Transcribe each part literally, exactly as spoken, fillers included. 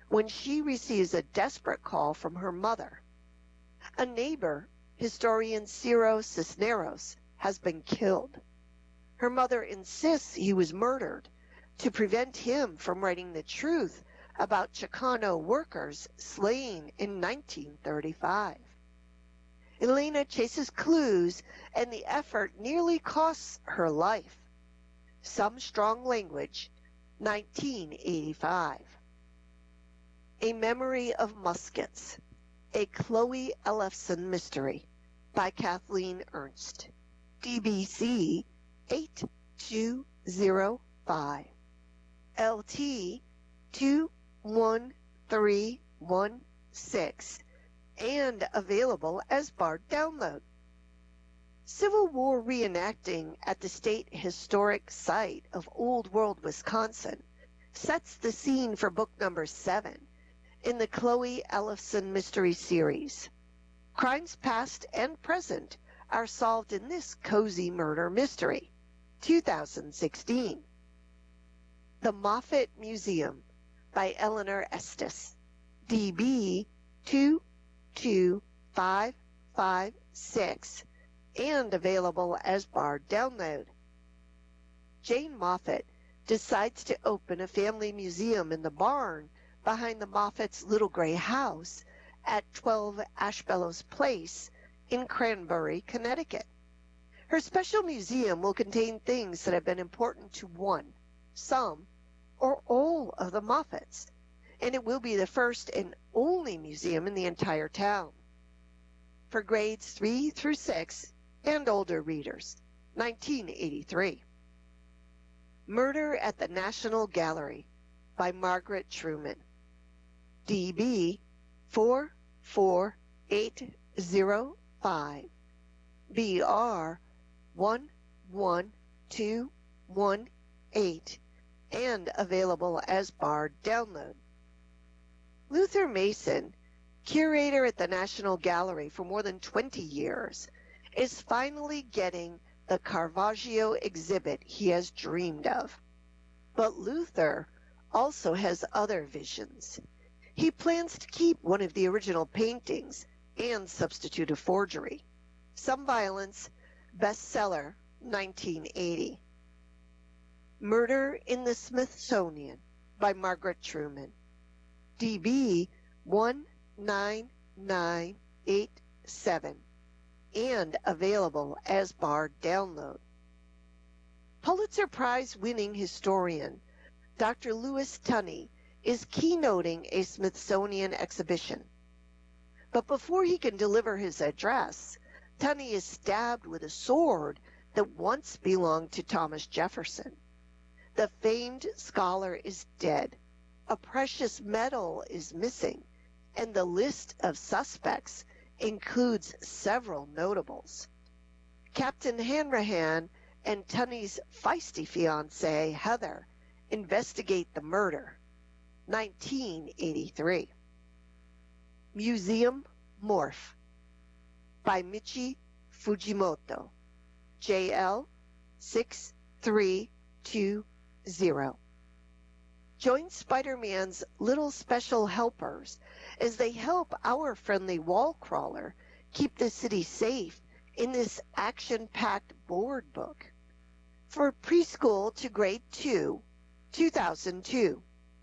when she receives a desperate call from her mother. A neighbor, historian Ciro Cisneros, has been killed. Her mother insists he was murdered to prevent him from writing the truth about Chicano workers slain in nineteen thirty-five. Elena chases clues, and the effort nearly costs her life. Some Strong Language, nineteen eighty-five. A Memory of Muskets, a Chloe Ellefson mystery, by Kathleen Ernst. D B C eight two zero five. L T two one three one six, and available as Bard download. Civil War reenacting at the State Historic Site of Old World, Wisconsin sets the scene for book number seven in the Chloe Ellefson mystery series. Crimes past and present are solved in this cozy murder mystery. two thousand sixteen. The Moffett Museum by Eleanor Estes. D B two two five five six, and available as Bard download. Jane Moffett decides to open a family museum in the barn behind the Moffat's little gray house at twelve Ashbellows Place in Cranbury, Connecticut. Her special museum will contain things that have been important to one, some, or all of the Moffats, and it will be the first and only museum in the entire town. For grades three through six and older readers, nineteen eighty-three. Murder at the National Gallery by Margaret Truman. D B four four eight zero five. B R one one two one eight, and available as Bard download. Luther Mason, curator at the National Gallery for more than twenty years, is finally getting the Caravaggio exhibit he has dreamed of. But Luther also has other visions. He plans to keep one of the original paintings and substitute a forgery. Some Violence, bestseller, nineteen eighty. Murder in the Smithsonian by Margaret Truman. D B one nine nine eight seven, and available as Bard download. Pulitzer Prize winning historian Doctor Louis Tunney is keynoting a Smithsonian exhibition. But before he can deliver his address, Tunney is stabbed with a sword that once belonged to Thomas Jefferson. The famed scholar is dead, a precious medal is missing, and the list of suspects includes several notables. Captain Hanrahan and Tunney's feisty fiancée, Heather, investigate the murder. nineteen eighty-three. Museum Morph by Michi Fujimoto. J L six three two zero. Join Spider-Man's little special helpers as they help our friendly wall crawler keep the city safe in this action-packed board book. For preschool to grade two, two thousand two.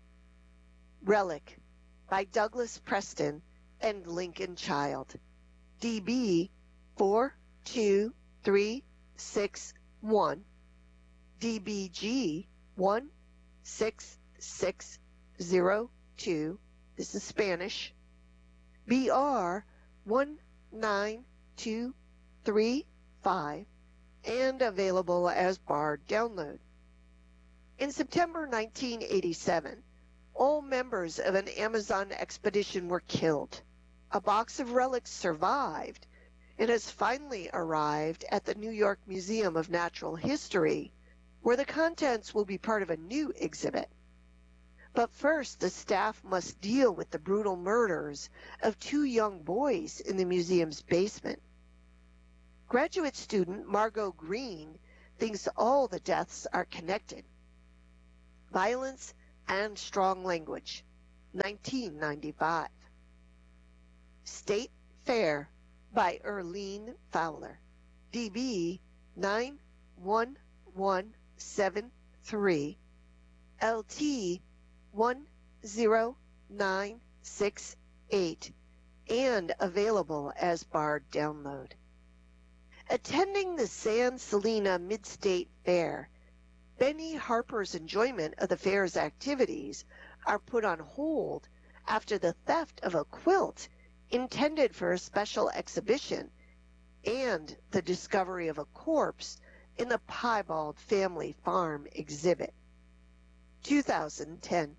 Relic by Douglas Preston and Lincoln Child. D B four two three six one. D B G one six six zero two. This is Spanish. B R one nine two three five, and available as Bard download. In September nineteen eighty-seven, all members of an Amazon expedition were killed. A box of relics survived and has finally arrived at the New York Museum of Natural History, where the contents will be part of a new exhibit. But first, the staff must deal with the brutal murders of two young boys in the museum's basement. Graduate student Margot Green thinks all the deaths are connected. Violence and Strong Language, nineteen ninety-five. State Fair by Erlene Fowler, D B nine one one seven three, L T one zero nine six eight, and available as bar download. Attending the San Selena Mid-State Fair, Benny Harper's enjoyment of the fair's activities are put on hold after the theft of a quilt intended for a special exhibition and the discovery of a corpse in the Piebald Family Farm exhibit. two thousand ten.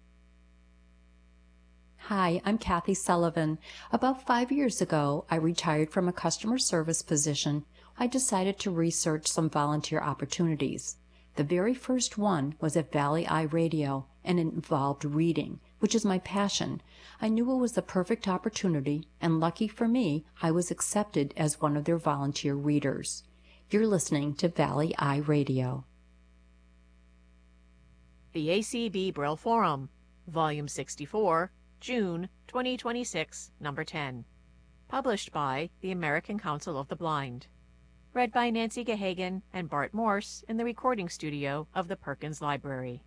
Hi, I'm Kathy Sullivan. About five years ago, I retired from a customer service position. I decided to research some volunteer opportunities. The very first one was at Valley Eye Radio, and it involved reading, which is my passion. I knew it was the perfect opportunity, and lucky for me, I was accepted as one of their volunteer readers. You're listening to Valley Eye Radio. The A C B Braille Forum, Volume sixty-four, June twenty twenty-six, Number ten. Published by the American Council of the Blind. Read by Nancy Gahagan and Bart Morse in the recording studio of the Perkins Library.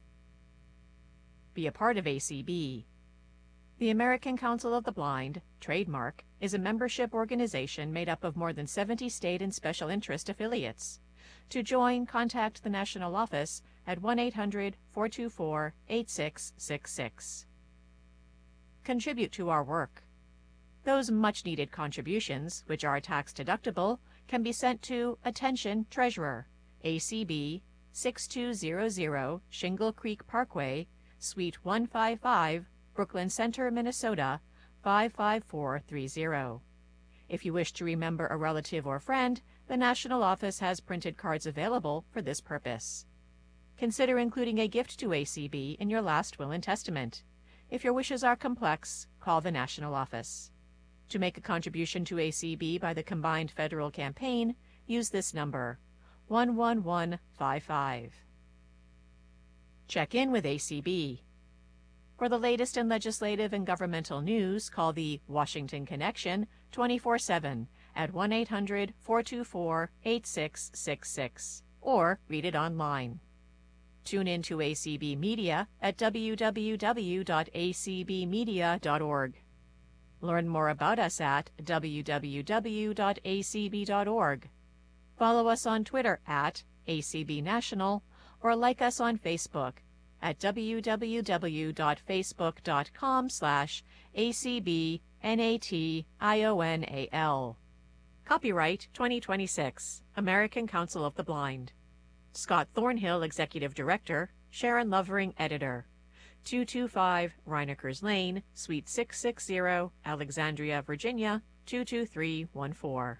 Be a part of A C B. The American Council of the Blind, trademark, is a membership organization made up of more than seventy state and special interest affiliates. To join, contact the national office at one eight hundred, four two four, eight six six six. Contribute to our work. Those much-needed contributions, which are tax-deductible, can be sent to Attention Treasurer, A C B, sixty-two hundred Shingle Creek Parkway, Suite one fifty-five, Brooklyn Center, Minnesota, five five four three zero. If you wish to remember a relative or friend, the National Office has printed cards available for this purpose. Consider including a gift to A C B in your last will and testament. If your wishes are complex, call the National Office. To make a contribution to A C B by the combined federal campaign, use this number, one one one five five. Check in with A C B. For the latest in legislative and governmental news, call the Washington Connection twenty-four seven at one eight hundred, four two four, eight six six six, or read it online. Tune in to A C B Media at w w w dot a c b media dot org. Learn more about us at w w w dot a c b dot org. Follow us on Twitter at A C B National, or like us on Facebook at w w w dot facebook dot com slash A C B N A T I O N A L. Copyright twenty twenty-six, American Council of the Blind. Scott Thornhill, Executive Director, Sharon Lovering, Editor. two two five Reinekers Lane, Suite six sixty, Alexandria, Virginia, two two three one four.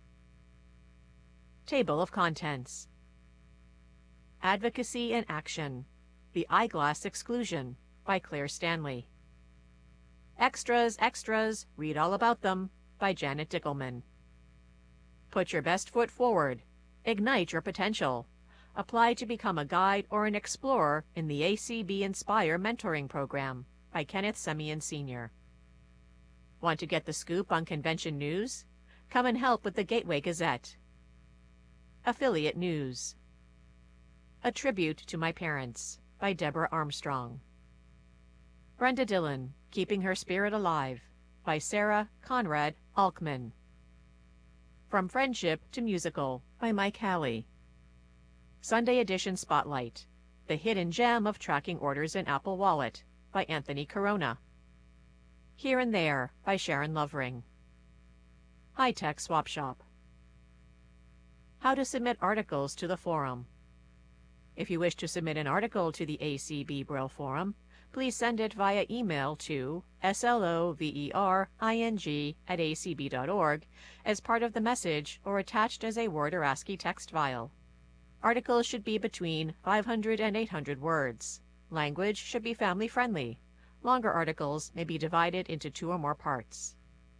Table of Contents. Advocacy and Action. The Eyeglass Exclusion by Claire Stanley. Extras, Extras, Read All About Them by Janet Dickelman. Put Your Best Foot Forward. Ignite Your Potential. Apply to become a guide or an explorer in the A C B Inspire Mentoring Program by Kenneth Semien Senior Want to get the scoop on convention news? Come and help with the Gateway Gazette. Affiliate News. A Tribute to My Parents by Deborah Armstrong. Brenda Dillon, Keeping Her Spirit Alive by Sarah Conrad Alkman. From Friendship to Musical by Mike Halley. Sunday Edition Spotlight, The Hidden Gem of Tracking Orders in Apple Wallet by Anthony Corona. Here and There by Sharon Lovering. High Tech Swap Shop. How to submit articles to the forum. If you wish to submit an article to the A C B Braille Forum, please send it via email to slovering at a c b dot org as part of the message or attached as a Word or ASCII text file. Articles should be between five hundred and eight hundred words. Language should be family-friendly. Longer articles may be divided into two or more parts.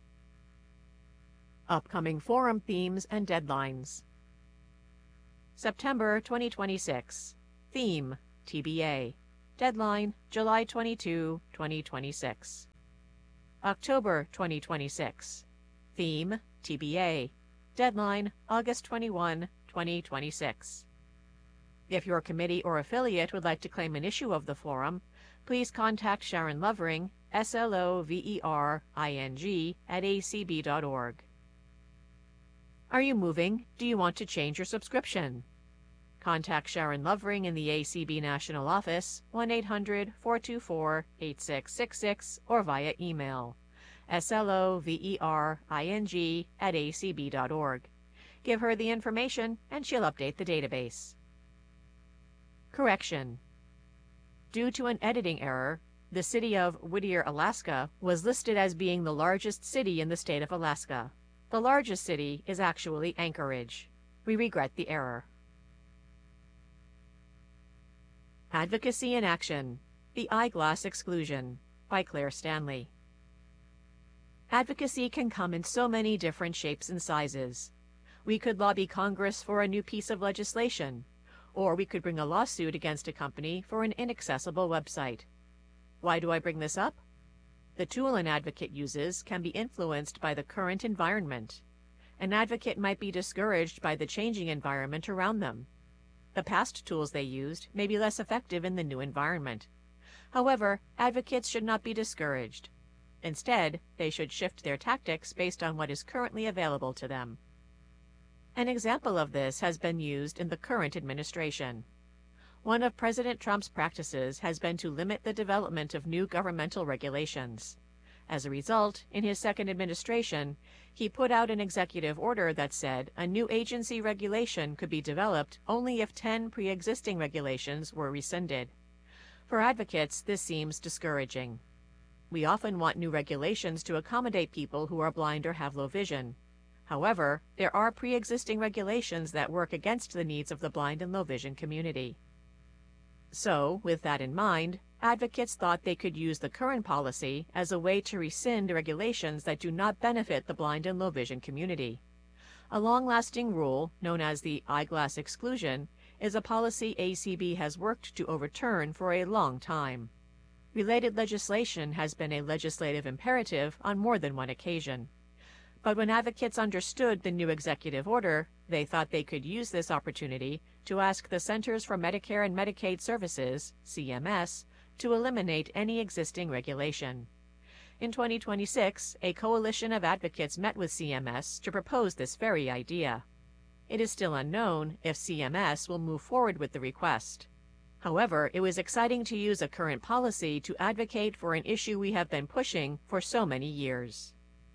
Upcoming forum themes and deadlines. September twenty twenty-six. Theme, T B A. Deadline, July twenty-second, twenty twenty-six. October twenty twenty-six. Theme, T B A. Deadline, August twenty-first, twenty twenty-six. If your committee or affiliate would like to claim an issue of the forum, please contact Sharon Lovering, S L O V E R I N G, at A C B dot org. Are you moving? Do you want to change your subscription? Contact Sharon Lovering in the A C B National Office, one eight hundred, four two four, eight six six six, or via email, S L O V E R I N G at A C B dot org. Give her the information and she'll update the database. Correction. Due to an editing error, the city of Whittier, Alaska was listed as being the largest city in the state of Alaska. The largest city is actually Anchorage. We regret the error. Advocacy in Action: The Eyeglass Exclusion by Claire Stanley. Advocacy can come in so many different shapes and sizes. We could lobby Congress for a new piece of legislation, or we could bring a lawsuit against a company for an inaccessible website. Why do I bring this up? The tool an advocate uses can be influenced by the current environment. An advocate might be discouraged by the changing environment around them. The past tools they used may be less effective in the new environment. However, advocates should not be discouraged. Instead, they should shift their tactics based on what is currently available to them. An example of this has been used in the current administration. One of President Trump's practices has been to limit the development of new governmental regulations. As a result, in his second administration, he put out an executive order that said a new agency regulation could be developed only if ten pre-existing regulations were rescinded. For advocates, this seems discouraging. We often want new regulations to accommodate people who are blind or have low vision. However, there are pre-existing regulations that work against the needs of the blind and low vision community. So, with that in mind, advocates thought they could use the current policy as a way to rescind regulations that do not benefit the blind and low vision community. A long-lasting rule, known as the eyeglass exclusion, is a policy A C B has worked to overturn for a long time. Related legislation has been a legislative imperative on more than one occasion. But when advocates understood the new executive order, they thought they could use this opportunity to ask the Centers for Medicare and Medicaid Services, C M S, to eliminate any existing regulation. In twenty twenty-six, a coalition of advocates met with C M S to propose this very idea. It is still unknown if C M S will move forward with the request. However, it was exciting to use a current policy to advocate for an issue we have been pushing for so many years.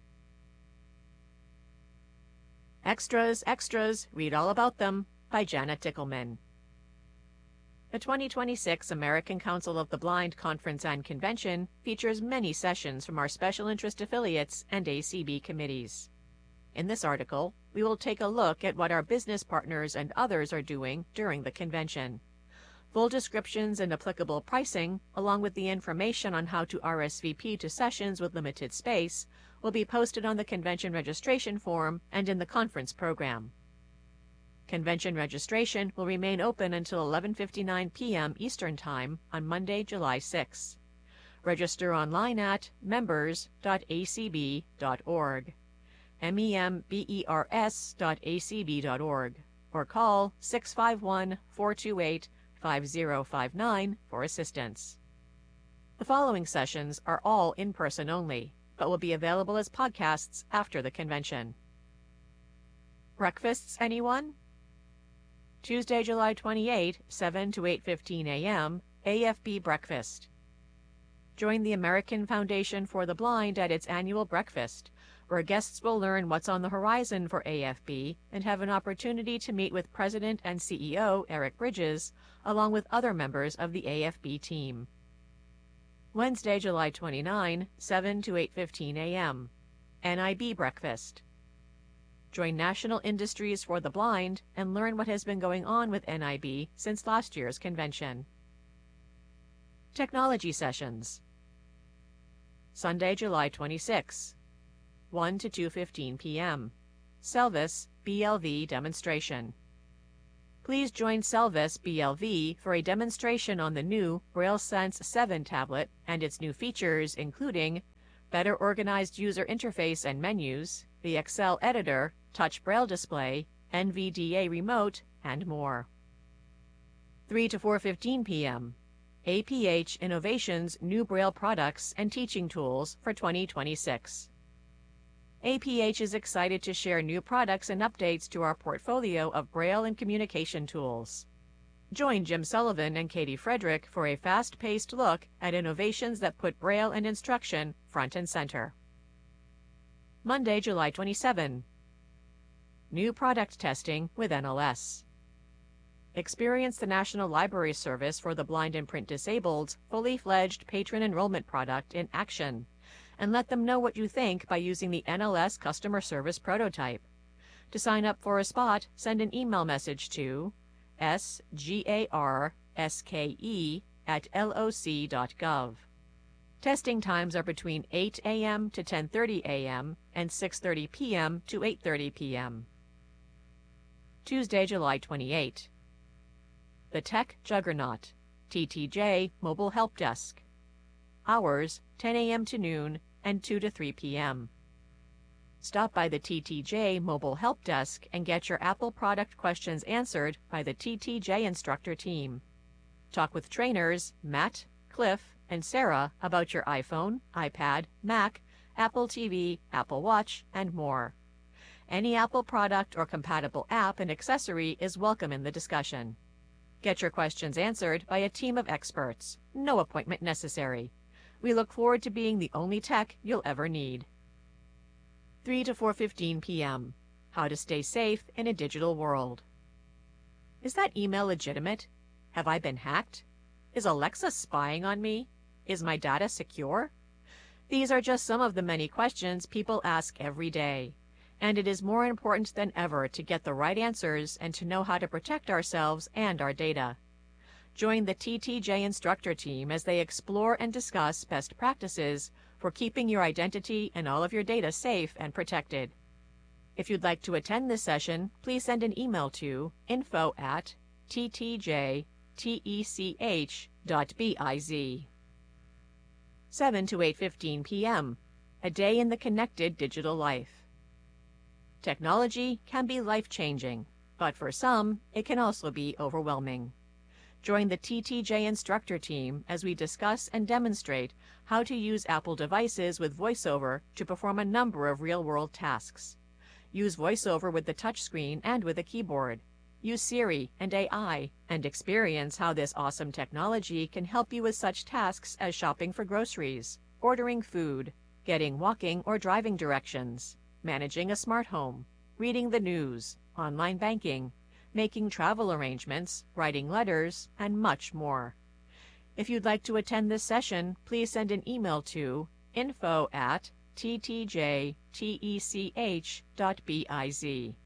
Extras, Extras, Read All About Them by Janet Dickelman. The twenty twenty-six American Council of the Blind Conference and Convention features many sessions from our special interest affiliates and A C B committees. In this article, we will take a look at what our business partners and others are doing during the convention. Full descriptions and applicable pricing, along with the information on how to R S V P to sessions with limited space, will be posted on the convention registration form and in the conference program. Convention registration will remain open until eleven fifty-nine p m Eastern Time on Monday, July sixth. Register online at members dot A C B dot org, M E M B E R S dot A C B dot org, or call six five one, four two eight, five zero five nine for assistance. The following sessions are all in person only, but will be available as podcasts after the convention. Breakfasts, anyone? Tuesday, July twenty-eighth, seven to eight fifteen a m, A F B Breakfast. Join the American Foundation for the Blind at its annual breakfast, where guests will learn what's on the horizon for A F B and have an opportunity to meet with President and C E O Eric Bridges, along with other members of the A F B team. Wednesday, July twenty-ninth, seven to eight fifteen a m, N I B Breakfast. Join National Industries for the Blind and learn what has been going on with N I B since last year's convention. Technology Sessions. Sunday, July twenty-sixth, one to two fifteen p m, Selvis B L V Demonstration. Please join Selvis B L V for a demonstration on the new BrailleSense seven tablet and its new features, including better organized user interface and menus, the Excel editor, touch braille display, N V D A remote, and more. three to four fifteen p m A P H Innovations New Braille Products and Teaching Tools for twenty twenty-six. A P H is excited to share new products and updates to our portfolio of Braille and communication tools. Join Jim Sullivan and Katie Frederick for a fast-paced look at innovations that put Braille and instruction front and center. Monday, July twenty-seventh. New product testing with N L S. Experience the National Library Service for the Blind and Print Disabled fully fledged patron enrollment product in action, and let them know what you think by using the N L S customer service prototype. To sign up for a spot, send an email message to S G A R S K E at L O C dot gov. Testing times are between eight a m to ten thirty a m and six thirty p m to eight thirty p m Tuesday, July twenty-eighth. The Tech Juggernaut, T T J Mobile Help Desk. Hours, ten a m to noon and two to three p m Stop by the T T J Mobile Help Desk and get your Apple product questions answered by the T T J instructor team. Talk with trainers Matt, Cliff, and Sarah about your iPhone, iPad, Mac, Apple T V, Apple Watch, and more. Any Apple product or compatible app and accessory is welcome in the discussion. Get your questions answered by a team of experts. No appointment necessary. We look forward to being the only tech you'll ever need. three to four fifteen p m How to stay safe in a digital world. Is that email legitimate? Have I been hacked? Is Alexa spying on me? Is my data secure? These are just some of the many questions people ask every day, and it is more important than ever to get the right answers and to know how to protect ourselves and our data. Join the T T J instructor team as they explore and discuss best practices for keeping your identity and all of your data safe and protected. If you'd like to attend this session, please send an email to info at t t j tech dot biz. seven to eight fifteen p m A day in the connected digital life. Technology can be life-changing, but for some, it can also be overwhelming. Join the T T J instructor team as we discuss and demonstrate how to use Apple devices with VoiceOver to perform a number of real-world tasks. Use VoiceOver with the touchscreen and with a keyboard. Use Siri and A I, and experience how this awesome technology can help you with such tasks as shopping for groceries, ordering food, getting walking or driving directions, managing a smart home, reading the news, online banking, making travel arrangements, writing letters, and much more. If you'd like to attend this session, please send an email to info at t t j tech dot biz.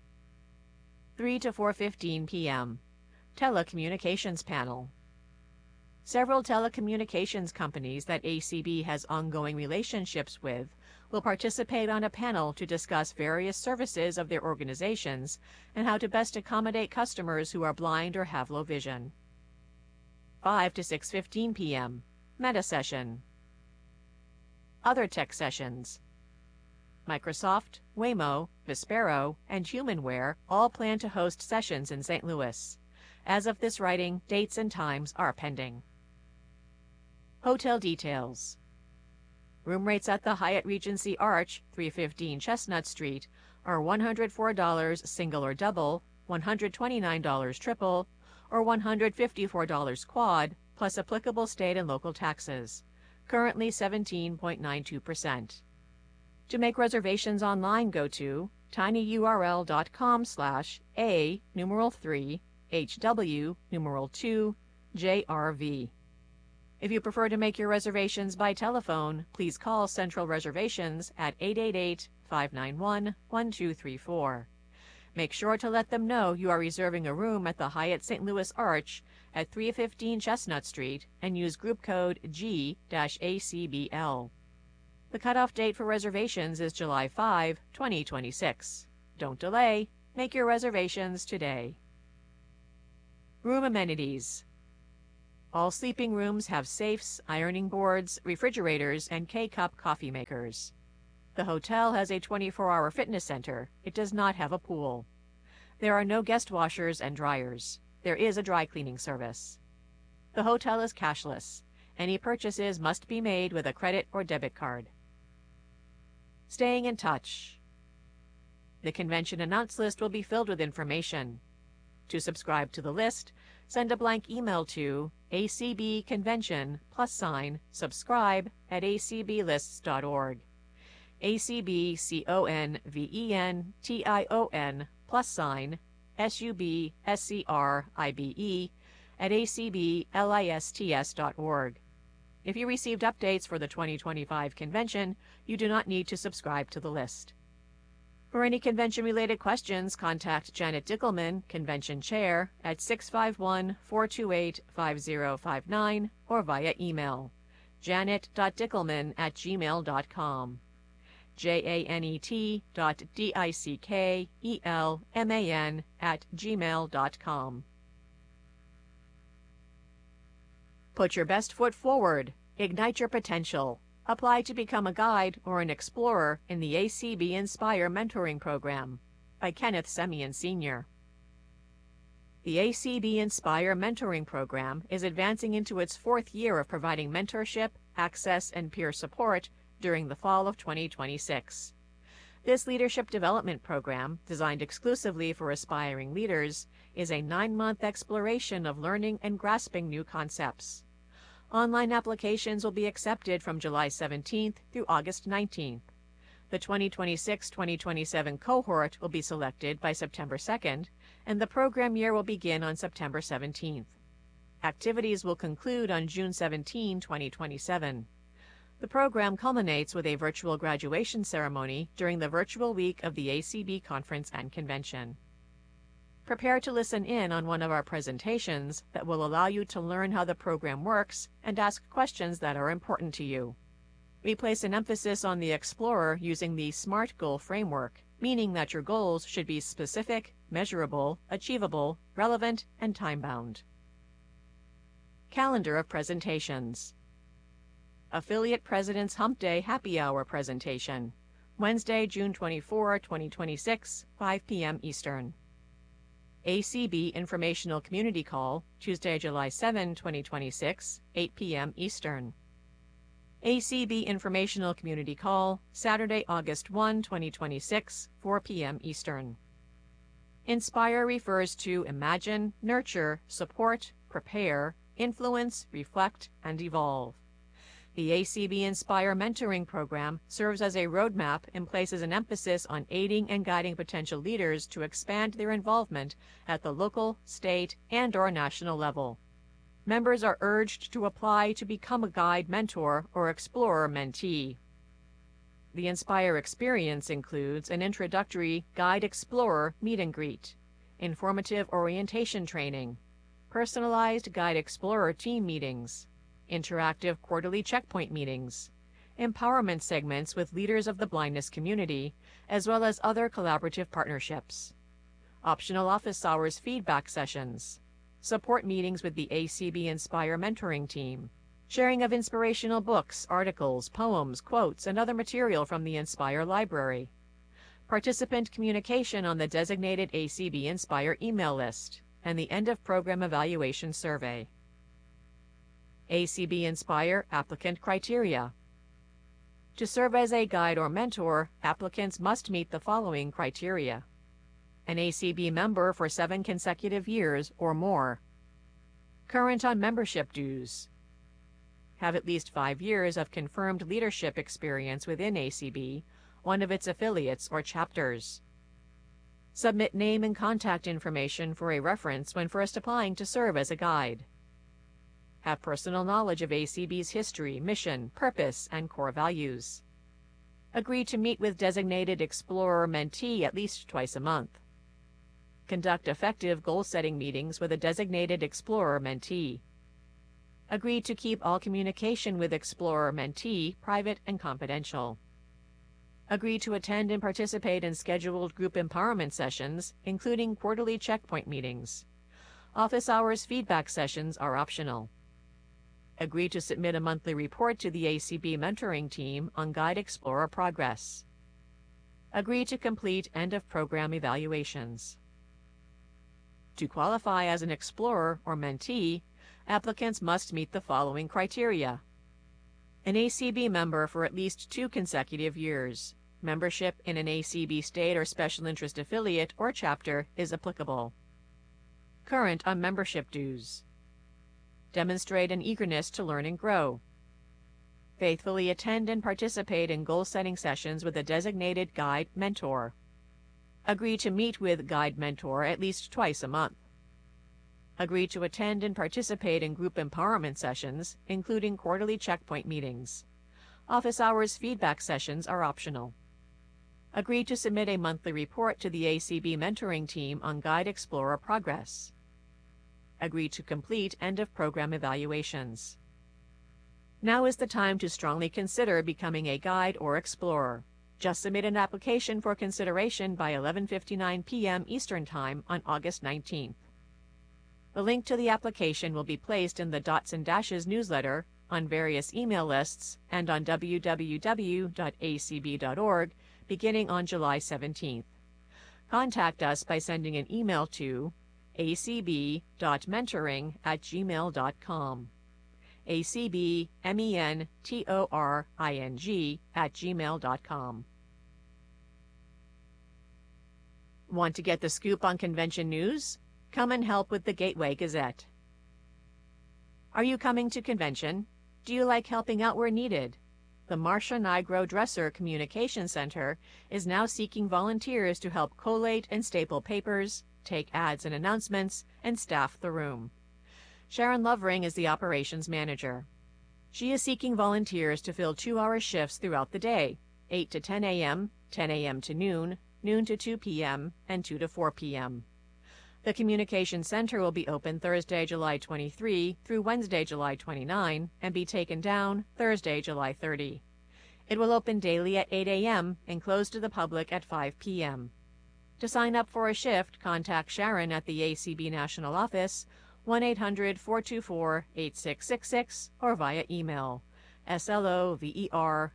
three to four fifteen p m Telecommunications Panel. Several telecommunications companies that A C B has ongoing relationships with will participate on a panel to discuss various services of their organizations and how to best accommodate customers who are blind or have low vision. five to six fifteen p m Meta Session. Other tech sessions. Microsoft, Waymo, Vispero, and Humanware all plan to host sessions in Saint Louis. As of this writing, dates and times are pending. Hotel details. Room rates at the Hyatt Regency Arch, three fifteen Chestnut Street, are one hundred four dollars single or double, one hundred twenty-nine dollars triple, or one hundred fifty-four dollars quad, plus applicable state and local taxes. Currently seventeen point nine two percent. To make reservations online, go to tinyurl.com slash a numeral three hw numeral two jrv. If you prefer to make your reservations by telephone, please call Central Reservations at eight eight eight, five nine one, one two three four. Make sure to let them know you are reserving a room at the Hyatt Saint Louis Arch at three fifteen Chestnut Street and use group code G A C B L. The cutoff date for reservations is July fifth, twenty twenty-six. Don't delay. Make your reservations today. Room amenities. All sleeping rooms have safes, ironing boards, refrigerators, and K-cup coffee makers. The hotel has a twenty-four hour fitness center. It does not have a pool. There are no guest washers and dryers. There is a dry cleaning service. The hotel is cashless. Any purchases must be made with a credit or debit card. Staying in touch. The convention announce list will be filled with information. To subscribe to the list, send a blank email to acbconvention plus sign subscribe at acblists.org. acbconvention plus sign subscribe at acblists.org. If you received updates for the twenty twenty-five convention, you do not need to subscribe to the list. For any convention-related questions, contact Janet Dickelman, Convention Chair, at six five one, four two eight, five zero five nine or via email, janet dot dickelman at gmail dot com, J A N E T dot D I C K E L M A N at gmail dot com. Put your best foot forward. Ignite your potential. Apply to become a guide or an explorer in the A C B Inspire Mentoring Program by Kenneth Semien Senior The A C B Inspire Mentoring Program is advancing into its fourth year of providing mentorship, access, and peer support during the fall of twenty twenty-six. This leadership development program, designed exclusively for aspiring leaders, is a nine-month exploration of learning and grasping new concepts. Online applications will be accepted from July seventeenth through August nineteenth. The twenty twenty-six twenty twenty-seven cohort will be selected by September second, and the program year will begin on September seventeenth. Activities will conclude on June seventeenth, twenty twenty-seven. The program culminates with a virtual graduation ceremony during the virtual week of the A C B Conference and Convention. Prepare to listen in on one of our presentations that will allow you to learn how the program works and ask questions that are important to you. We place an emphasis on the explorer using the SMART goal framework, meaning that your goals should be specific, measurable, achievable, relevant, and time-bound. Calendar of presentations. Affiliate President's Hump Day Happy Hour presentation, Wednesday, June twenty-fourth, twenty twenty-six, five p m Eastern. A C B Informational Community Call, Tuesday, July seventh, twenty twenty-six, eight p m Eastern. A C B Informational Community Call, Saturday, August first, twenty twenty-six, four p m Eastern. Inspire refers to imagine, nurture, support, prepare, influence, reflect, and evolve. The A C B Inspire Mentoring Program serves as a roadmap and places an emphasis on aiding and guiding potential leaders to expand their involvement at the local, state, and/or national level. Members are urged to apply to become a guide mentor or explorer mentee. The Inspire experience includes an introductory Guide Explorer meet and greet, informative orientation training, personalized Guide Explorer team meetings, interactive quarterly checkpoint meetings, empowerment segments with leaders of the blindness community, as well as other collaborative partnerships, optional office hours feedback sessions, support meetings with the A C B Inspire mentoring team, sharing of inspirational books, articles, poems, quotes, and other material from the Inspire library, participant communication on the designated A C B Inspire email list, and the end-of-program evaluation survey. A C B Inspire applicant criteria. To serve as a guide or mentor, applicants must meet the following criteria: an A C B member for seven consecutive years or more, current on membership dues, have at least five years of confirmed leadership experience within A C B, one of its affiliates or chapters, submit name and contact information for a reference when first applying to serve as a guide, have personal knowledge of A C B's history, mission, purpose, and core values, agree to meet with designated explorer mentee at least twice a month, conduct effective goal-setting meetings with a designated explorer mentee, agree to keep all communication with explorer mentee private and confidential, agree to attend and participate in scheduled group empowerment sessions, including quarterly checkpoint meetings, Office hours feedback sessions are optional. Agree to submit a monthly report to the A C B mentoring team on Guide Explorer progress. Agree to complete end-of-program evaluations. To qualify as an Explorer or mentee, applicants must meet the following criteria: an A C B member for at least two consecutive years. Membership in an A C B state or special interest affiliate or chapter is applicable. Current on membership dues. Demonstrate an eagerness to learn and grow. Faithfully attend and participate in goal-setting sessions with a designated guide mentor. Agree to meet with guide mentor at least twice a month. Agree to attend and participate in group empowerment sessions, including quarterly checkpoint meetings. Office hours feedback sessions are optional. Agree to submit a monthly report to the A C B mentoring team on Guide Explorer progress. Agree to complete end-of-program evaluations. Now is the time to strongly consider becoming a guide or explorer. Just submit an application for consideration by eleven fifty-nine p m Eastern Time on August nineteenth. The link to the application will be placed in the Dots and Dashes newsletter, on various email lists, and on w w w dot a c b dot org beginning on July seventeenth. Contact us by sending an email to a c b dot mentoring at gmail dot com. A C B M E N T O R I N G at gmail dot com. Want to get the scoop on convention news? Come and help with the Gateway Gazette. Are you coming to convention? Do you like helping out where needed? The Marcia Nigro Dresser Communication Center is now seeking volunteers to help collate and staple papers, take ads and announcements, and staff the room. Sharon Lovering is the operations manager. She is seeking volunteers to fill two-hour shifts throughout the day, eight to ten a m, ten a m to noon, noon to two p m, and two to four p m The Communication Center will be open Thursday, July twenty-third through Wednesday, July twenty-ninth, and be taken down Thursday, July thirtieth. It will open daily at eight a m and close to the public at five p m To sign up for a shift, contact Sharon at the A C B National Office, one eight hundred, four two four, eight six six six, or via email, slovering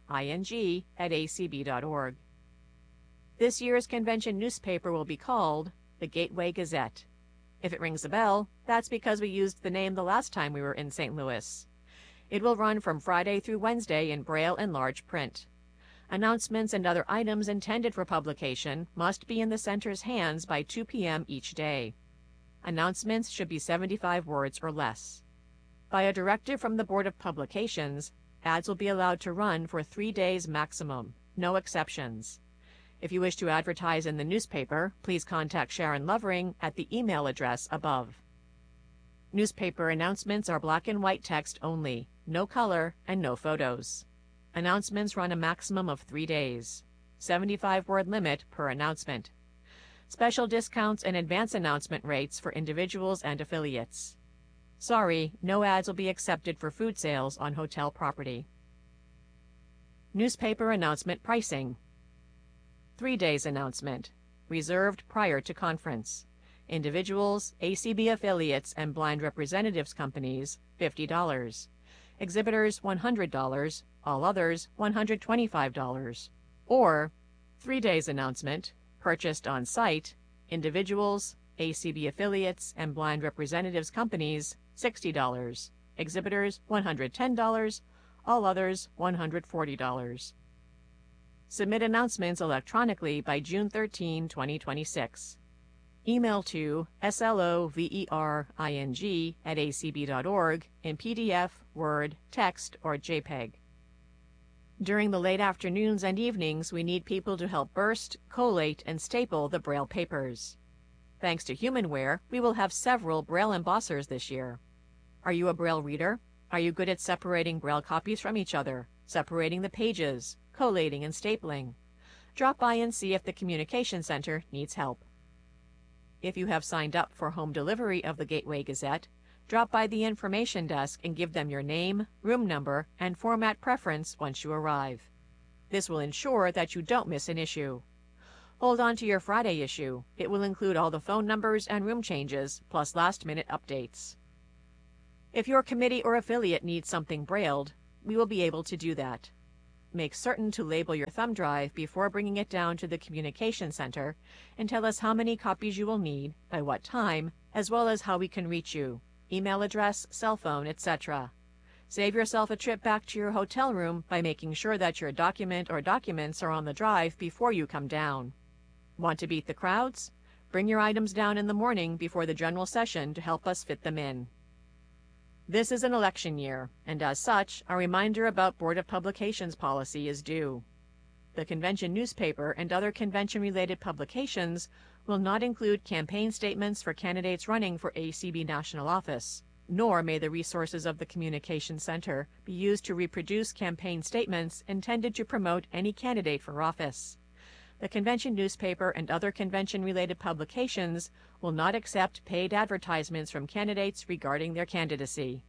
at a c b dot org. This year's convention newspaper will be called the Gateway Gazette. If it rings a bell, that's because we used the name the last time we were in Saint Louis. It will run from Friday through Wednesday in Braille and large print. Announcements and other items intended for publication must be in the center's hands by two p m each day. Announcements should be seventy-five words or less. By a directive from the Board of Publications, ads will be allowed to run for three days maximum, no exceptions. If you wish to advertise in the newspaper, please contact Sharon Lovering at the email address above. Newspaper announcements are black and white text only, no color, and no photos. Announcements run a maximum of three days. seventy-five word limit per announcement. Special discounts and advance announcement rates for individuals and affiliates. Sorry, no ads will be accepted for food sales on hotel property. Newspaper announcement pricing. Three days announcement. Reserved prior to conference. Individuals, A C B affiliates, and blind representatives companies, fifty dollars. Exhibitors, one hundred dollars. All others, one hundred twenty-five dollars. Or, three days announcement. Purchased on site, individuals, A C B affiliates, and blind representatives companies, sixty dollars. Exhibitors, one hundred ten dollars. All others, one hundred forty dollars. Submit announcements electronically by June thirteenth, twenty twenty-six. Email to slovering at a c b dot org in P D F, Word, text, or JPEG. During the late afternoons and evenings, we need people to help burst, collate, and staple the Braille papers. Thanks to Humanware, we will have several Braille embossers this year. Are you a Braille reader? Are you good at separating Braille copies from each other, separating the pages, collating and stapling? Drop by and see if the Communication Center needs help. If you have signed up for home delivery of the Gateway Gazette, drop by the information desk and give them your name, room number, and format preference once you arrive. This will ensure that you don't miss an issue. Hold on to your Friday issue. It will include all the phone numbers and room changes, plus last-minute updates. If your committee or affiliate needs something brailled, we will be able to do that. Make certain to label your thumb drive before bringing it down to the Communication Center and tell us how many copies you will need, by what time, as well as how we can reach you, email address, cell phone, et cetera. Save yourself a trip back to your hotel room by making sure that your document or documents are on the drive before you come down. Want to beat the crowds? Bring your items down in the morning before the general session to help us fit them in. This is an election year, and as such, a reminder about Board of Publications policy is due. The convention newspaper and other convention-related publications will not include campaign statements for candidates running for A C B national office, nor may the resources of the Communication Center be used to reproduce campaign statements intended to promote any candidate for office. The convention newspaper and other convention-related publications will not accept paid advertisements from candidates regarding their candidacy.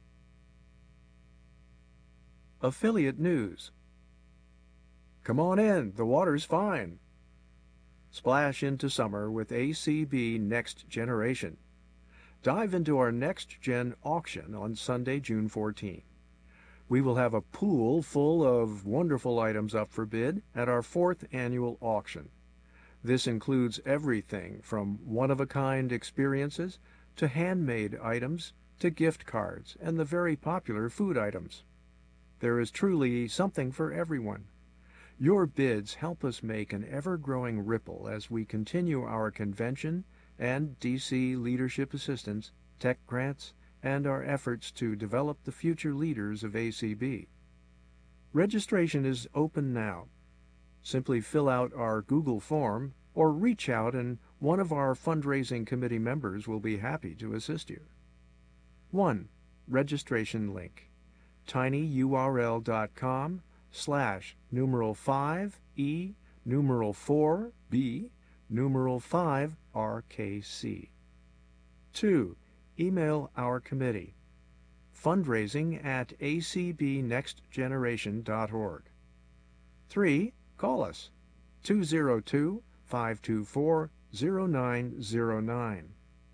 Affiliate news. Come on in, the water's fine. Splash into summer with A C B Next Generation. Dive into our Next Gen auction on Sunday, June fourteenth. We will have a pool full of wonderful items up for bid at our fourth annual auction. This includes everything from one-of-a-kind experiences to handmade items to gift cards and the very popular food items. There is truly something for everyone. Your bids help us make an ever-growing ripple as we continue our convention and D C leadership assistance, tech grants, and our efforts to develop the future leaders of A C B. Registration is open now. Simply fill out our Google form or reach out and one of our fundraising committee members will be happy to assist you. one. Registration link. tinyurl.com slash numeral 5e numeral 4b numeral 5 rkc. two. Email our committee, fundraising at a c b next generation dot org. three. Call us, two zero two, five two four, zero nine zero nine.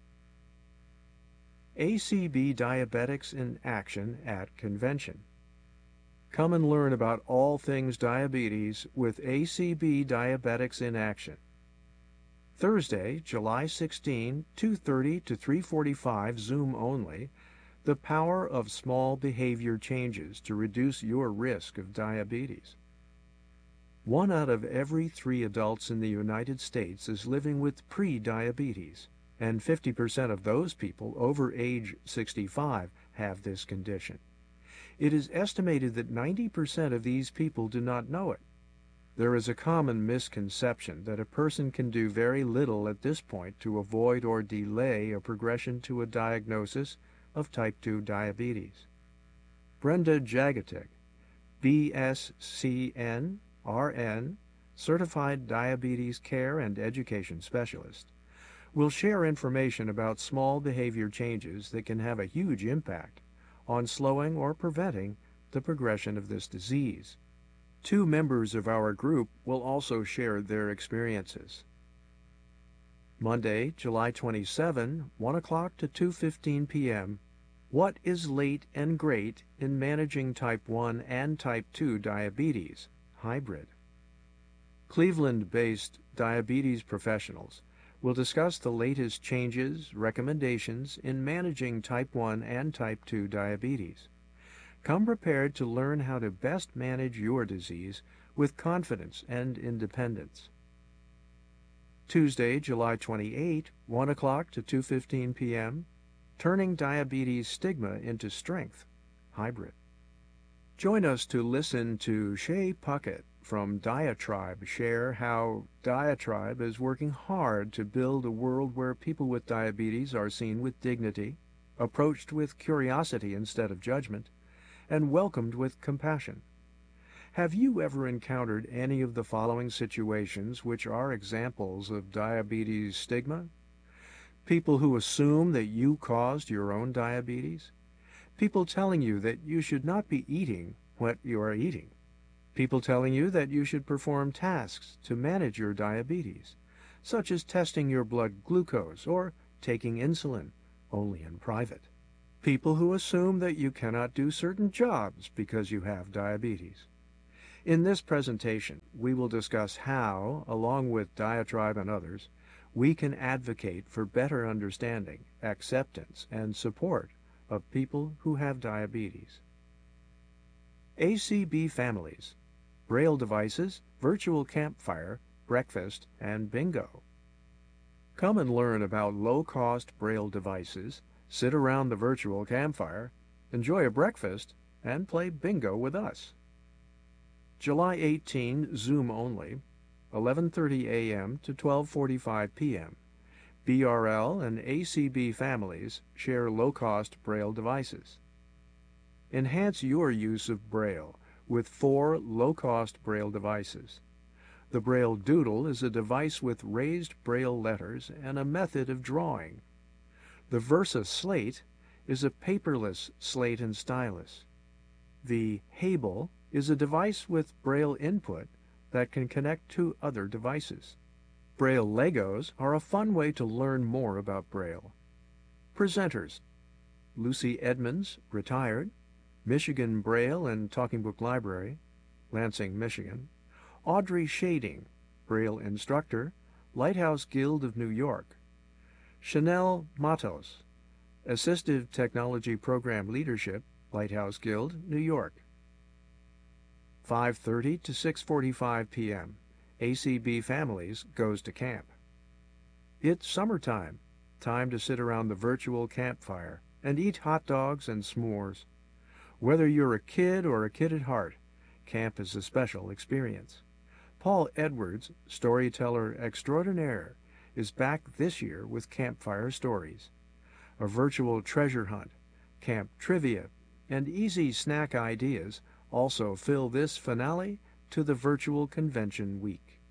A C B Diabetics in Action at Convention. Come and learn about all things diabetes with A C B Diabetics in Action. Thursday, July sixteenth, two thirty to three forty-five, Zoom only, The Power of Small Behavior Changes to Reduce Your Risk of Diabetes. One out of every three adults in the United States is living with pre-diabetes, and fifty percent of those people over age sixty-five have this condition. It is estimated that ninety percent of these people do not know it. There is a common misconception that a person can do very little at this point to avoid or delay a progression to a diagnosis of type two diabetes. Brenda Jagatic, B S C N, R N, Certified Diabetes Care and Education Specialist, will share information about small behavior changes that can have a huge impact on slowing or preventing the progression of this disease. Two members of our group will also share their experiences. Monday, July twenty-seventh, one o'clock to two fifteen p m What is late and great in managing type one and type two diabetes, hybrid? Cleveland-based diabetes professionals will discuss the latest changes, recommendations in managing type one and type two diabetes. Come prepared to learn how to best manage your disease with confidence and independence. Tuesday, July twenty-eighth, one o'clock to two fifteen p m Turning Diabetes Stigma into Strength, hybrid. Join us to listen to Shay Puckett from Diatribe share how Diatribe is working hard to build a world where people with diabetes are seen with dignity, approached with curiosity instead of judgment, and welcomed with compassion. Have you ever encountered any of the following situations which are examples of diabetes stigma? People who assume that you caused your own diabetes. People telling you that you should not be eating what you are eating. People telling you that you should perform tasks to manage your diabetes, such as testing your blood glucose or taking insulin, only in private. People who assume that you cannot do certain jobs because you have diabetes. In this presentation, we will discuss how, along with Diatribe and others, we can advocate for better understanding, acceptance, and support of people who have diabetes. A C B families, Braille devices, virtual campfire, breakfast, and bingo. Come and learn about low-cost Braille devices, sit around the virtual campfire, enjoy a breakfast, and play bingo with us. July eighteenth, Zoom only, eleven thirty a m to twelve forty-five p m B R L and A C B families share low-cost Braille devices. Enhance your use of Braille with four low-cost Braille devices. The Braille Doodle is a device with raised Braille letters and a method of drawing. The Versa Slate is a paperless slate and stylus. The Hable is a device with Braille input that can connect to other devices. Braille Legos are a fun way to learn more about Braille. Presenters: Lucy Edmonds, retired, Michigan Braille and Talking Book Library, Lansing, Michigan. Audrey Shading, Braille instructor, Lighthouse Guild of New York. Chanel Matos, Assistive Technology Program Leadership, Lighthouse Guild, New York. five thirty to six forty-five p m A C B Families goes to camp. It's summertime, time to sit around the virtual campfire and eat hot dogs and s'mores. Whether you're a kid or a kid at heart, camp is a special experience. Paul Edwards, storyteller extraordinaire, is back this year with Campfire Stories. A virtual treasure hunt, camp trivia, and easy snack ideas also fill this finale to the virtual convention week.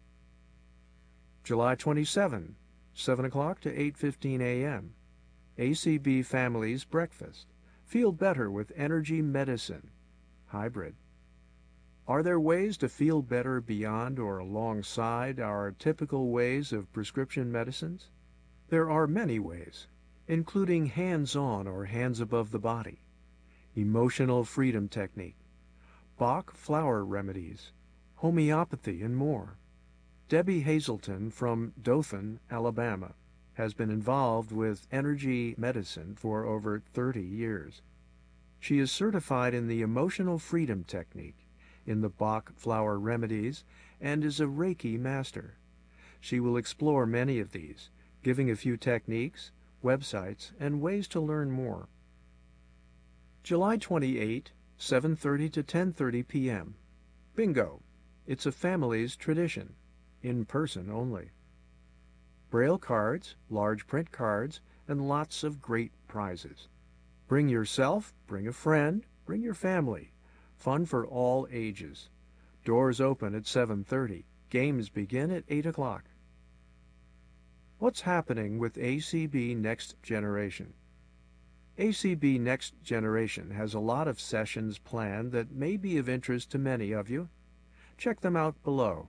July twenty-seventh, seven o'clock to eight fifteen a m A C B Families Breakfast. Feel better with energy medicine. Hybrid. Are there ways to feel better beyond or alongside our typical ways of prescription medicines? There are many ways, including hands-on or hands above the body, emotional freedom technique, Bach flower remedies, homeopathy, and more. Debbie Hazelton from Dothan, Alabama, has been involved with energy medicine for over thirty years. She is certified in the emotional freedom technique, in the Bach flower remedies, and is a Reiki master. She will explore many of these, giving a few techniques, websites, and ways to learn more. July twenty-eighth, seven thirty to ten thirty p m Bingo. It's a family's tradition, in person only. Braille cards, large print cards, and lots of great prizes. Bring yourself, bring a friend, bring your family. Fun for all ages. Doors open at seven thirty. Games begin at eight o'clock. What's happening with A C B Next Generation? A C B Next Generation has a lot of sessions planned that may be of interest to many of you. Check them out below.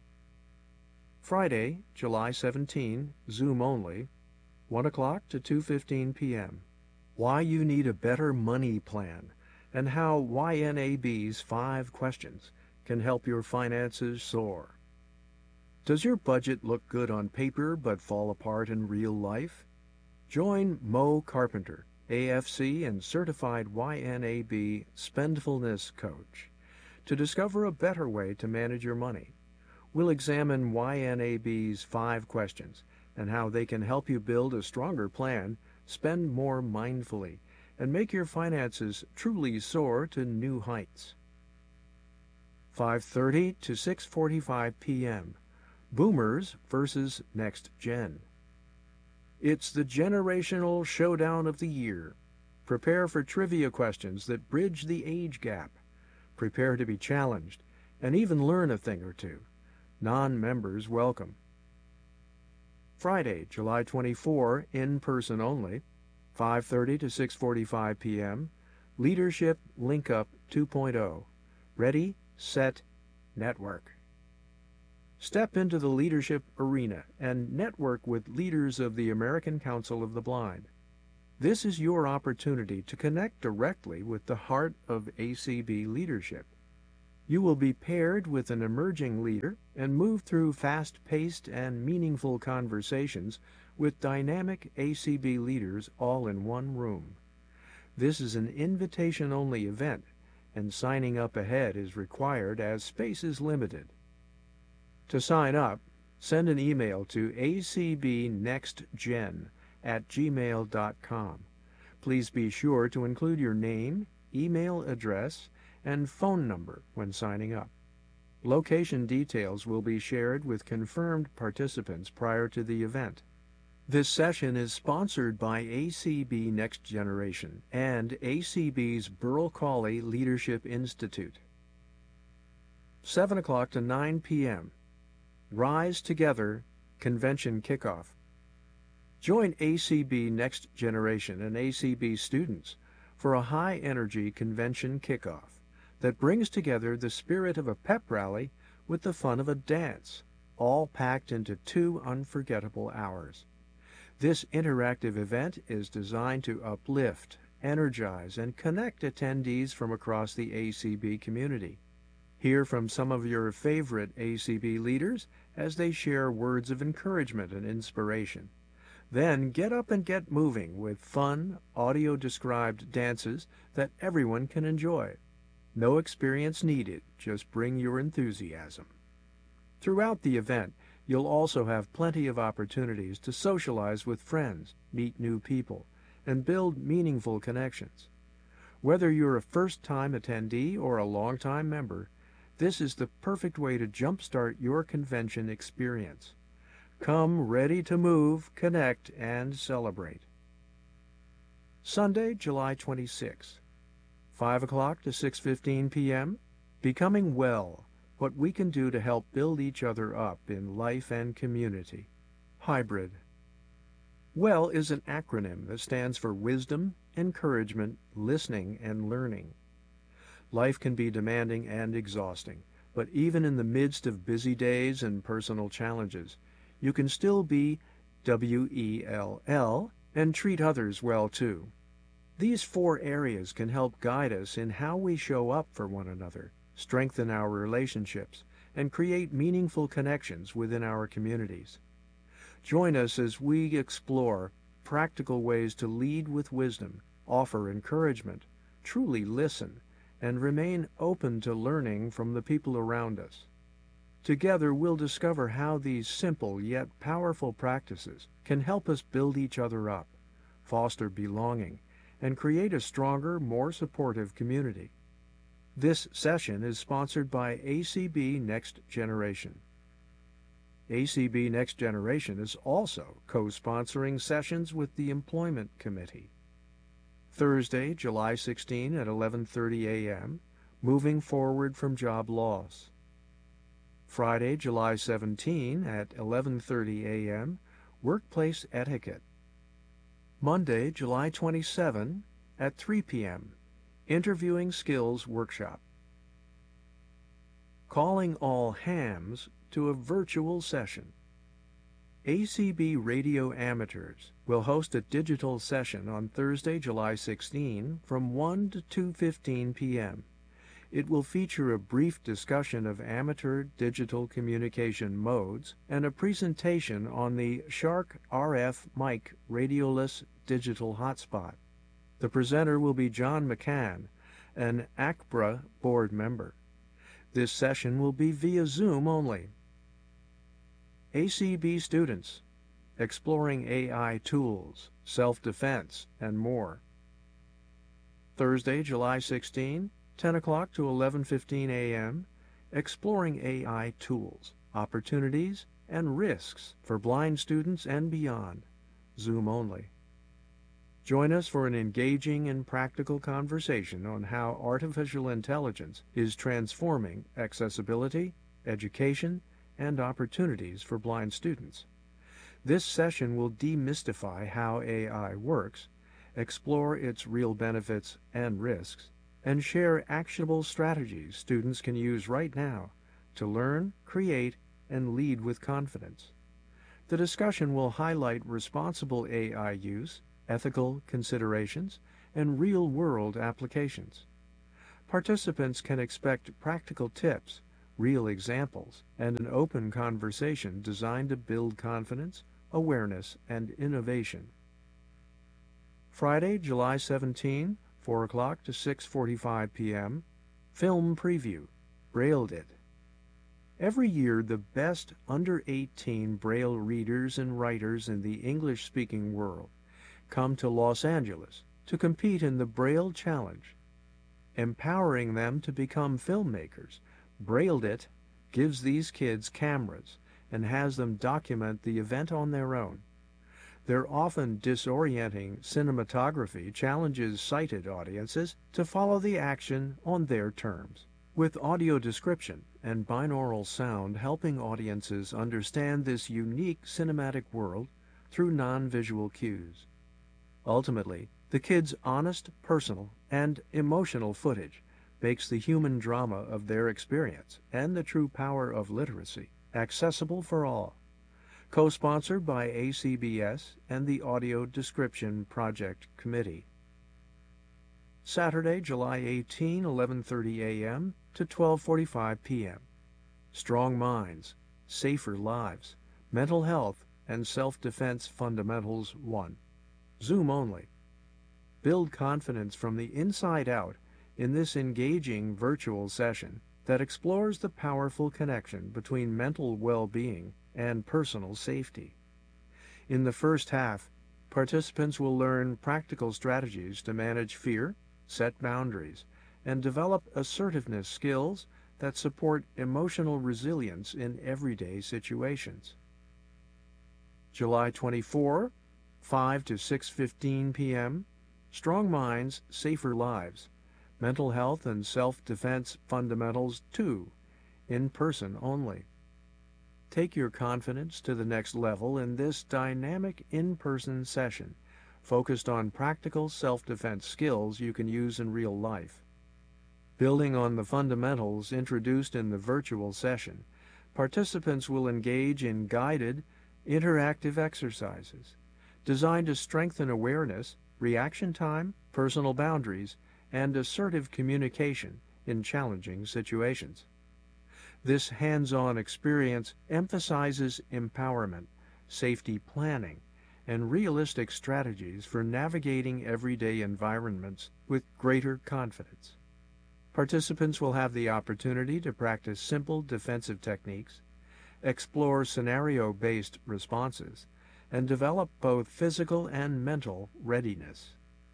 Friday, July seventeenth, Zoom only, one o'clock to two fifteen p m Why you need a better money plan, and how Y N A B's five questions can help your finances soar. Does your budget look good on paper but fall apart in real life? Join Mo Carpenter, A F C and certified Y N A B spendfulness coach, to discover a better way to manage your money. We'll examine Y N A B's five questions and how they can help you build a stronger plan, spend more mindfully, and make your finances truly soar to new heights. five thirty to six forty-five p m Boomers versus Next Gen. It's the generational showdown of the year. Prepare for trivia questions that bridge the age gap. Prepare to be challenged and even learn a thing or two. Non-members welcome. Friday, July twenty-fourth, in person only, five thirty to six forty-five p m Leadership Link Up two point oh. Ready, set, network. Step into the leadership arena and network with leaders of the American Council of the Blind. This is your opportunity to connect directly with the heart of A C B leadership. You will be paired with an emerging leader and move through fast-paced and meaningful conversations with dynamic A C B leaders all in one room. This is an invitation-only event, and signing up ahead is required as space is limited. To sign up, send an email to a c b next gen at gmail dot com. Please be sure to include your name, email address, and phone number when signing up. Location details will be shared with confirmed participants prior to the event. This session is sponsored by A C B Next Generation and A C B's Burl Cawley Leadership Institute. seven o'clock to nine p m Rise Together Convention Kickoff. Join A C B Next Generation and A C B students for a high-energy convention kickoff that brings together the spirit of a pep rally with the fun of a dance, all packed into two unforgettable hours. This interactive event is designed to uplift, energize, and connect attendees from across the A C B community. Hear from some of your favorite A C B leaders as they share words of encouragement and inspiration. Then get up and get moving with fun, audio-described dances that everyone can enjoy. No experience needed, just bring your enthusiasm. Throughout the event, you'll also have plenty of opportunities to socialize with friends, meet new people, and build meaningful connections. Whether you're a first-time attendee or a long-time member, this is the perfect way to jumpstart your convention experience. Come ready to move, connect, and celebrate. Sunday, July twenty-sixth, five o'clock to six fifteen p m Becoming Well, what we can do to help build each other up in life and community. Hybrid. WELL is an acronym that stands for Wisdom, Encouragement, Listening, and Learning. Life can be demanding and exhausting, but even in the midst of busy days and personal challenges, you can still be W E L L and treat others well too. These four areas can help guide us in how we show up for one another, strengthen our relationships, and create meaningful connections within our communities. Join us as we explore practical ways to lead with wisdom, offer encouragement, truly listen, and remain open to learning from the people around us. Together we'll discover how these simple yet powerful practices can help us build each other up, foster belonging, and create a stronger, more supportive community. This session is sponsored by A C B Next Generation. A C B Next Generation is also co-sponsoring sessions with the Employment Committee. Thursday, July sixteenth at eleven thirty a m, Moving Forward from Job Loss. Friday, July seventeenth at eleven thirty a m, Workplace Etiquette. Monday, July twenty-seventh at three p m, Interviewing Skills Workshop. Calling all hams to a virtual session. A C B Radio Amateurs will host a digital session on Thursday, July sixteenth from one to two fifteen p m It will feature a brief discussion of amateur digital communication modes and a presentation on the Shark R F mic radioless digital hotspot. The presenter will be John McCann, an A C B R A board member. This session will be via Zoom only. A C B students, exploring A I tools, self-defense, and more. Thursday, July sixteenth, ten o'clock to eleven fifteen a m, exploring A I tools, opportunities, and risks for blind students and beyond, Zoom only. Join us for an engaging and practical conversation on how artificial intelligence is transforming accessibility, education, and opportunities for blind students. This session will demystify how A I works, explore its real benefits and risks, and share actionable strategies students can use right now to learn, create, and lead with confidence. The discussion will highlight responsible A I use, ethical considerations, and real-world applications. Participants can expect practical tips, real examples, and an open conversation designed to build confidence, awareness, and innovation. Friday, July seventeenth, four o'clock to six forty-five p m Film Preview, Brailled It. Every year, the best under eighteen Braille readers and writers in the English-speaking world come to Los Angeles to compete in the Braille Challenge. Empowering them to become filmmakers, Brailled It gives these kids cameras and has them document the event on their own. Their often disorienting cinematography challenges sighted audiences to follow the action on their terms, with audio description and binaural sound helping audiences understand this unique cinematic world through non-visual cues. Ultimately, the kids' honest, personal, and emotional footage makes the human drama of their experience and the true power of literacy accessible for all. Co-sponsored by A C B S and the Audio Description Project Committee. Saturday, July eighteenth, eleven thirty a m to twelve forty-five p m Strong Minds, Safer Lives, Mental Health, and Self-Defense Fundamentals one. Zoom only. Build confidence from the inside out in this engaging virtual session that explores the powerful connection between mental well-being and personal safety. In the first half, participants will learn practical strategies to manage fear, set boundaries, and develop assertiveness skills that support emotional resilience in everyday situations. July twenty-fourth, five to six fifteen p m Strong Minds, Safer Lives, Mental Health and Self-Defense Fundamentals two, in person only. Take your confidence to the next level in this dynamic in-person session, focused on practical self-defense skills you can use in real life. Building on the fundamentals introduced in the virtual session, participants will engage in guided, interactive exercises designed to strengthen awareness, reaction time, personal boundaries, and assertive communication in challenging situations. This hands-on experience emphasizes empowerment, safety planning, and realistic strategies for navigating everyday environments with greater confidence. Participants will have the opportunity to practice simple defensive techniques, explore scenario-based responses, and develop both physical and mental readiness.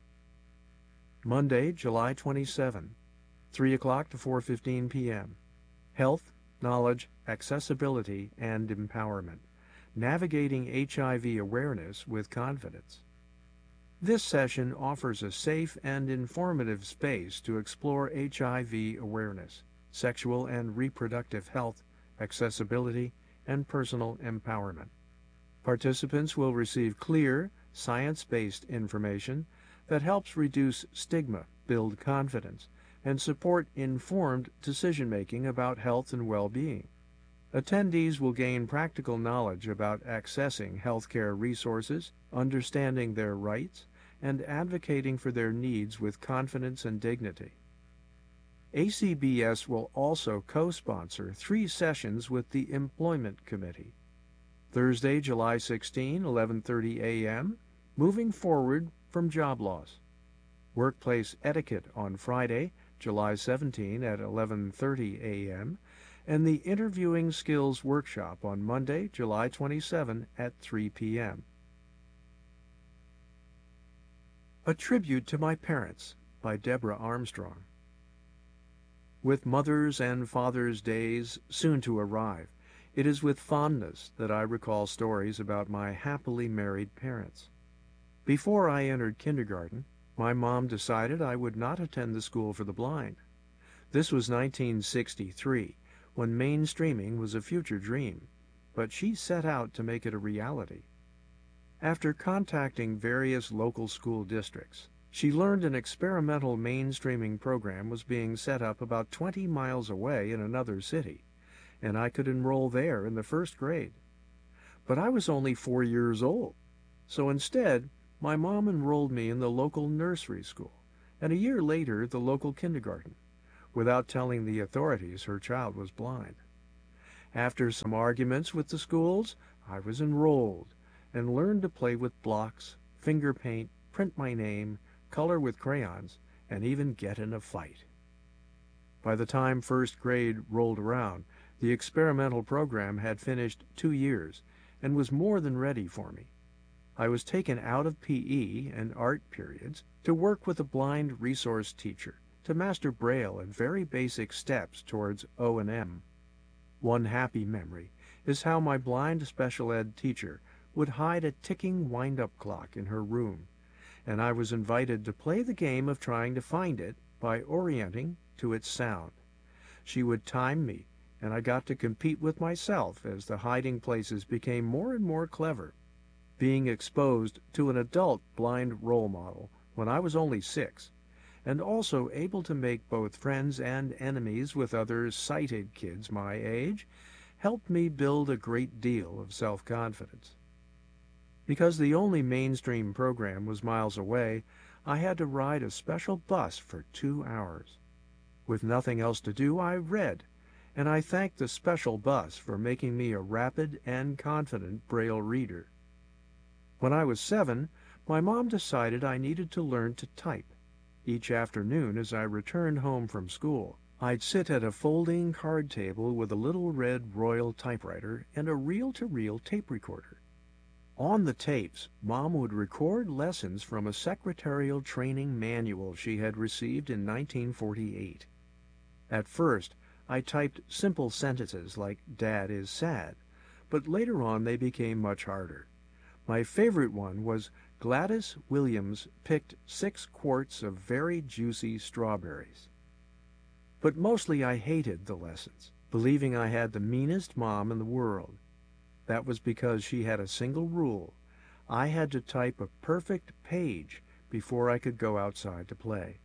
Monday, July twenty-seventh, three o'clock to four fifteen p m Health, Knowledge, Accessibility, and Empowerment, Navigating H I V Awareness with Confidence. This session offers a safe and informative space to explore H I V awareness, sexual and reproductive health, accessibility, and personal empowerment. Participants will receive clear, science-based information that helps reduce stigma, build confidence, and support informed decision-making about health and well-being. Attendees will gain practical knowledge about accessing healthcare resources, understanding their rights, and advocating for their needs with confidence and dignity. A C B S will also co-sponsor three sessions with the Employment Committee. Thursday, July sixteenth, eleven thirty a m Moving Forward from Job Loss. Workplace Etiquette on Friday, July seventeenth at eleven thirty a m and the Interviewing Skills Workshop on Monday, July twenty-seventh at three p m A Tribute to My Parents by Deborah Armstrong. With Mother's and Father's Days soon to arrive, it is with fondness that I recall stories about my happily married parents. Before I entered kindergarten, my mom decided I would not attend the School for the Blind. This was nineteen sixty-three, when mainstreaming was a future dream, but she set out to make it a reality. After contacting various local school districts, she learned an experimental mainstreaming program was being set up about twenty miles away in another city, and I could enroll there in the first grade. But I was only four years old, so instead, my mom enrolled me in the local nursery school, and a year later the local kindergarten, without telling the authorities her child was blind. After some arguments with the schools, I was enrolled and learned to play with blocks, finger paint, print my name, color with crayons, and even get in a fight. By the time first grade rolled around, the experimental program had finished two years and was more than ready for me. I was taken out of P E and art periods to work with a blind resource teacher to master Braille and very basic steps towards O and M. One happy memory is how my blind special ed teacher would hide a ticking wind-up clock in her room, and I was invited to play the game of trying to find it by orienting to its sound. She would time me, and I got to compete with myself as the hiding places became more and more clever. Being exposed to an adult blind role model when I was only six, and also able to make both friends and enemies with other sighted kids my age, helped me build a great deal of self-confidence. Because the only mainstream program was miles away, I had to ride a special bus for two hours. With nothing else to do, I read, and I thanked the special bus for making me a rapid and confident Braille reader. When I was seven, my mom decided I needed to learn to type. Each afternoon as I returned home from school, I'd sit at a folding card table with a little red Royal typewriter and a reel-to-reel tape recorder. On the tapes, Mom would record lessons from a secretarial training manual she had received in nineteen forty-eight. At first, I typed simple sentences like, "Dad is sad," but later on they became much harder. My favorite one was, "Gladys Williams picked six quarts of very juicy strawberries." But mostly I hated the lessons, believing I had the meanest mom in the world. That was because she had a single rule. I had to type a perfect page before I could go outside to play.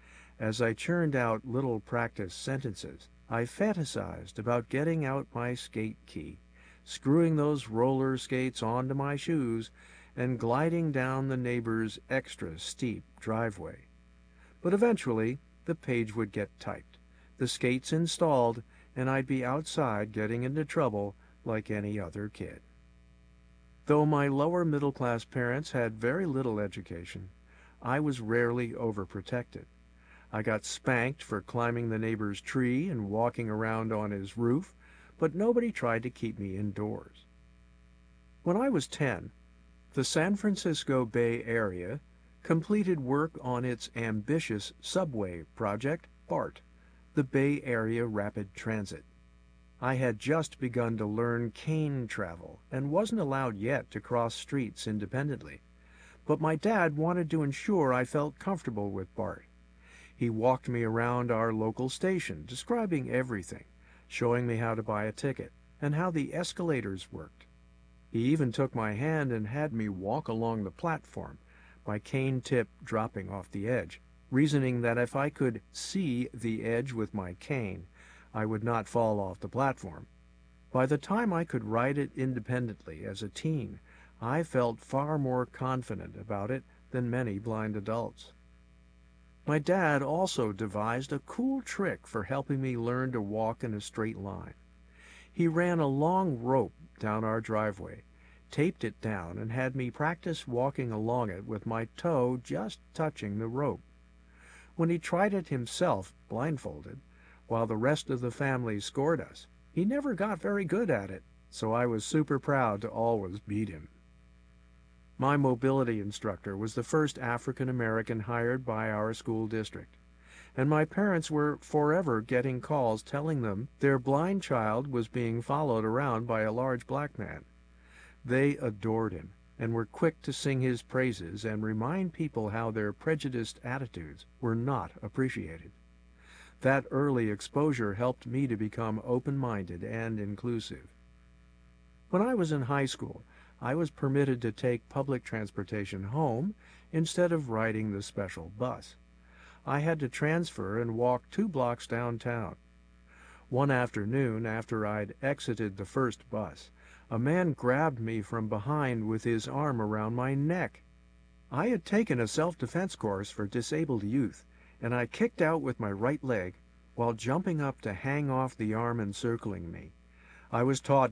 As I churned out little practice sentences, I fantasized about getting out my skate key, screwing those roller skates onto my shoes, and gliding down the neighbor's extra steep driveway. But eventually, the page would get typed, the skates installed, and I'd be outside getting into trouble like any other kid. Though my lower middle-class parents had very little education, I was rarely overprotected. I got spanked for climbing the neighbor's tree and walking around on his roof, but nobody tried to keep me indoors. When I was ten, the San Francisco Bay Area completed work on its ambitious subway project, BART, the Bay Area Rapid Transit. I had just begun to learn cane travel and wasn't allowed yet to cross streets independently, but my dad wanted to ensure I felt comfortable with BART. He walked me around our local station, describing everything, showing me how to buy a ticket and how the escalators worked. He even took my hand and had me walk along the platform, my cane tip dropping off the edge, reasoning that if I could see the edge with my cane, I would not fall off the platform. By the time I could ride it independently as a teen, I felt far more confident about it than many blind adults. My dad also devised a cool trick for helping me learn to walk in a straight line. He ran a long rope down our driveway, taped it down, and had me practice walking along it with my toe just touching the rope. When he tried it himself, blindfolded, while the rest of the family scored us, he never got very good at it, so I was super proud to always beat him. My mobility instructor was the first African American hired by our school district, and my parents were forever getting calls telling them their blind child was being followed around by a large black man. They adored him and were quick to sing his praises and remind people how their prejudiced attitudes were not appreciated. That early exposure helped me to become open-minded and inclusive. When I was in high school, I was permitted to take public transportation home instead of riding the special bus. I had to transfer and walk two blocks downtown. One afternoon, after I'd exited the first bus, a man grabbed me from behind with his arm around my neck. I had taken a self-defense course for disabled youth, and I kicked out with my right leg while jumping up to hang off the arm encircling me. I was taught